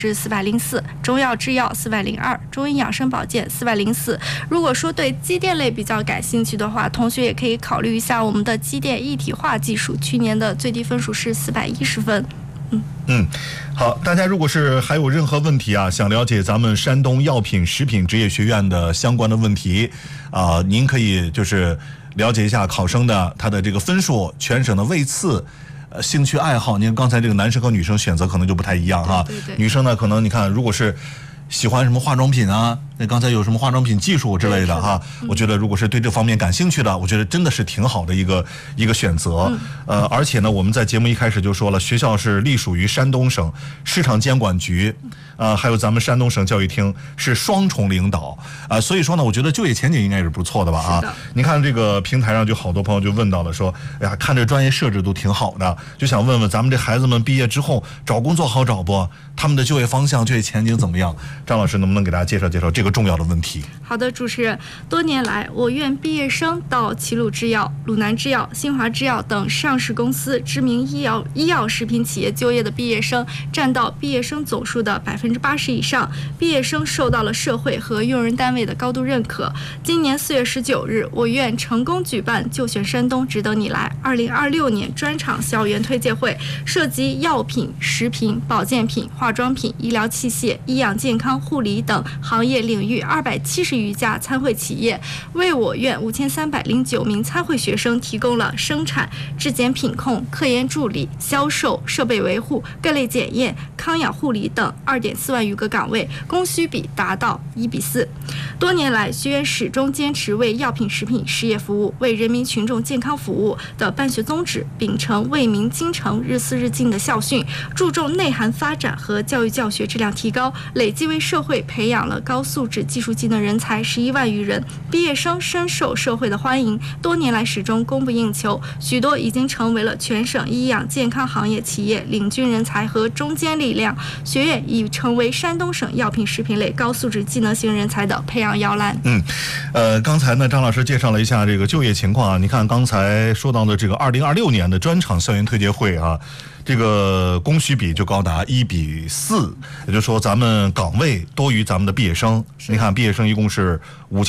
是404，中药制药402，中医养生保健404。如果说对机电类比较感兴趣的话，同学也可以考虑一下我们的机电一体化技术，去年的最低分数是410分。 好，大家如果是还有任何问题啊，想了解咱们山东药品食品职业学院的相关的问题啊，您可以就是了解一下考生的他的这个分数、全省的位次。兴趣爱好，您刚才这个男生和女生选择可能就不太一样哈。 对， 女生呢，可能你看，如果是喜欢什么化妆品啊，那刚才有什么化妆品技术之类的哈，我觉得如果是对这方面感兴趣的，我觉得真的是挺好的一个选择。而且呢，我们在节目一开始就说了，学校是隶属于山东省市场监管局，还有咱们山东省教育厅是双重领导所以说呢，我觉得就业前景应该是不错的吧啊。你看这个平台上就好多朋友就问到了说，哎呀，看这专业设置都挺好的，就想问问咱们这孩子们毕业之后找工作好找不？他们的就业方向、就业前景怎么样？张老师能不能给大家介绍介绍这个重要的问题？ 好的，主持人，多年来，我院毕业生到齐鲁制药、鲁南制药、新华制药等上市公司知名医药食品企业就业的毕业生占到毕业生总数的80%以上，毕业生受到了社会和用人单位的高度认可。今年4月19日，我院成功举办就选山东值得你来2026年专场校园推介会，涉及药品、食品、保健品、化妆品、医疗器械、医养健康、护理等行业领域270余家参会企业，为我院5309名参会学生提供了生产、质检品控、科研助理、销售、设备维护、各类检验、康养护理等2.4万余个岗位，供需比达到1:4。多年来，学院始终坚持为药品食品事业服务、为人民群众健康服务的办学宗旨，秉承为民京城日思日进的校训，注重内涵发展和教育教学质量提高，累计为社会培养了高素质技术技能人才11万余人，毕业生深受社会的欢迎，多年来始终供不应求，许多已经成为了全省医养健康行业企业领军人才和中坚力量。学院已成为山东省药品食品类高素质技能型人才的培养摇篮。 刚才呢，张老师介绍了一下这个就业情况啊，你看刚才说到的这个2026年的专场校园推介会啊。这个供需比就高达1:4，也就是说咱们岗位多于咱们的毕业生。你看毕业生一共是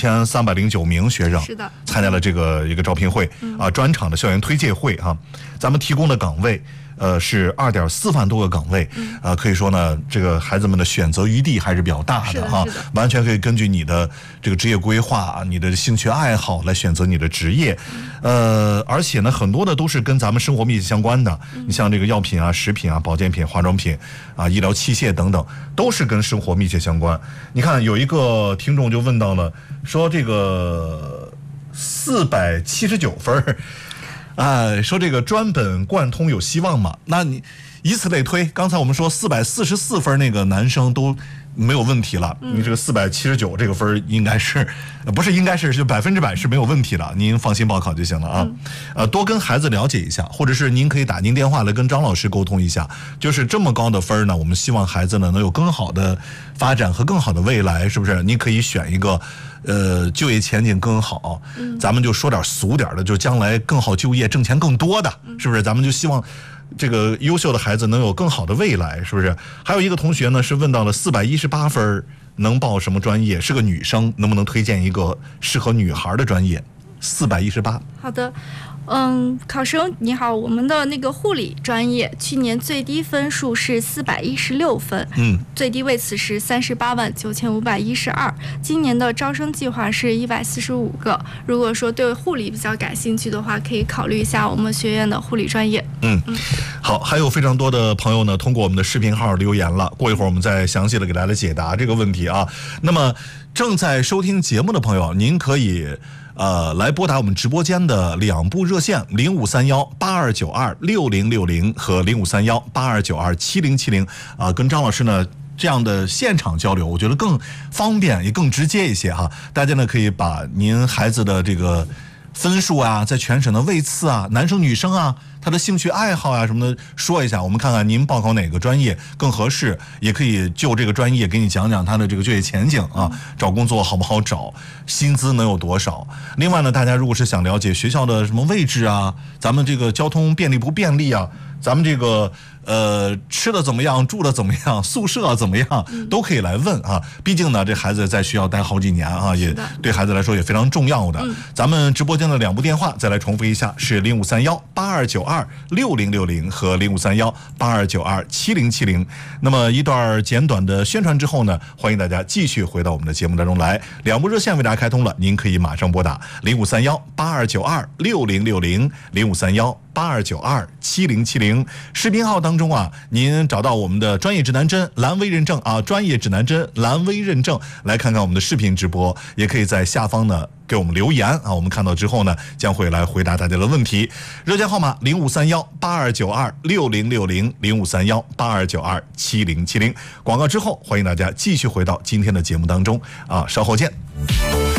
5309名学生参加了这个一个招聘会专场的校园推介会咱们提供的岗位是2.4万多个岗位可以说呢，这个孩子们的选择余地还是比较大的完全可以根据你的这个职业规划、你的兴趣爱好来选择你的职业而且呢，很多的都是跟咱们生活密切相关的。你像这个药品啊、食品啊、保健品、化妆品医疗器械等等，都是跟生活密切相关。你看有一个听众就问到了，说这个479分说这个专本贯通有希望吗？那你以此类推，刚才我们说444分那个男生都没有问题了，你这个479这个分应该是不是应该是就100%是没有问题了，您放心报考就行了多跟孩子了解一下，或者是您可以打进电话来跟张老师沟通一下，就是这么高的分呢，我们希望孩子呢能有更好的发展和更好的未来，是不是？您可以选一个就业前景更好咱们就说点俗点的，就将来更好就业、挣钱更多的，是不是？咱们就希望这个优秀的孩子能有更好的未来，是不是？还有一个同学呢是问到了418分能报什么专业，是个女生，能不能推荐一个适合女孩的专业？418。好的。 考生你好，我们的那个护理专业去年最低分数是416分，最低位次是389512，今年的招生计划是145个。如果说对护理比较感兴趣的话，可以考虑一下我们学院的护理专业。 好，还有非常多的朋友呢通过我们的视频号留言了，过一会儿我们再详细的给大家解答这个问题啊。那么正在收听节目的朋友，您可以来拨打我们直播间的2部热线053182926060和053182927070跟张老师呢这样的现场交流，我觉得更方便也更直接一些大家呢可以把您孩子的这个分数啊，在全省的位次啊，男生女生啊，他的兴趣爱好啊什么的说一下，我们看看您报考哪个专业更合适，也可以就这个专业给你讲讲他的这个就业前景找工作好不好找，薪资能有多少。另外呢，大家如果是想了解学校的什么位置啊，咱们这个交通便利不便利啊，咱们这个吃的怎么样，住的怎么样，宿舍怎么样，都可以来问啊。毕竟呢，这孩子在学校待好几年啊，也对孩子来说也非常重要的。咱们直播间的2部电话再来重复一下，是0531-8292-6060和0531-8292-7070。那么一段简短的宣传之后呢，欢迎大家继续回到我们的节目当中来。2部热线为大家开通了，您可以马上拨打0531-8292-6060、0531-8292-7070。视频号当中啊，您找到我们的专业指南针蓝 V 认证啊，专业指南针蓝 V 认证，来看看我们的视频直播，也可以在下方呢给我们留言啊，我们看到之后呢，将会来回答大家的问题。热线号码0531-8292-6060、0531-8292-7070。广告之后，欢迎大家继续回到今天的节目当中啊，稍后见。